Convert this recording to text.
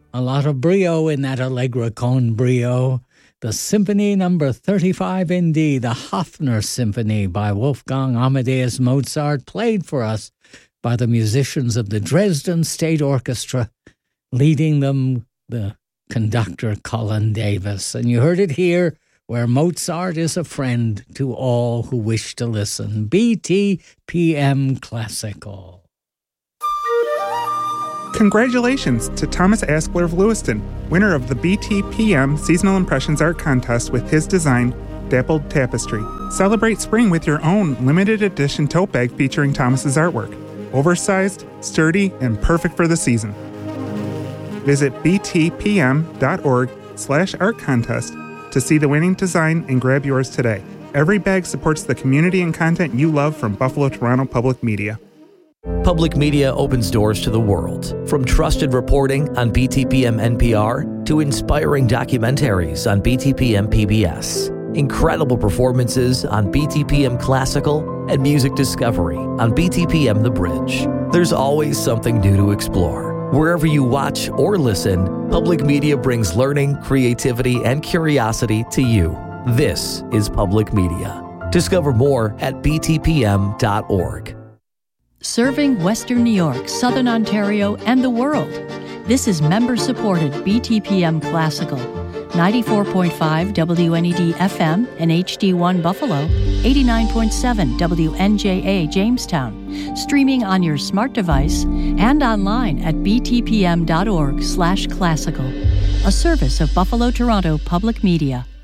A lot of brio in that Allegra con brio. The Symphony Number 35 in D, the Hofner Symphony by Wolfgang Amadeus Mozart, played for us by the musicians of the Dresden State Orchestra, leading them the conductor Colin Davis. And you heard it here, where Mozart is a friend to all who wish to listen. BTPM Classical. Congratulations to Thomas Askler of Lewiston, winner of the BTPM Seasonal Impressions Art Contest with his design, Dappled Tapestry. Celebrate spring with your own limited edition tote bag featuring Thomas's artwork. Oversized, sturdy, and perfect for the season. Visit btpm.org/art contest to see the winning design and grab yours today. Every bag supports the community and content you love from Buffalo Toronto Public Media. Public media opens doors to the world, from trusted reporting on BTPM NPR to inspiring documentaries on BTPM PBS. Incredible performances on BTPM Classical and music discovery on BTPM The Bridge. There's always something new to explore. Wherever you watch or listen, public media brings learning, creativity, and curiosity to you. This is public media. Discover more at btpm.org. Serving Western New York, Southern Ontario, and the world. This is member-supported BTPM Classical. 94.5 WNED FM and HD1 Buffalo, 89.7 WNJA Jamestown, streaming on your smart device and online at btpm.org/classical, a service of Buffalo Toronto Public Media.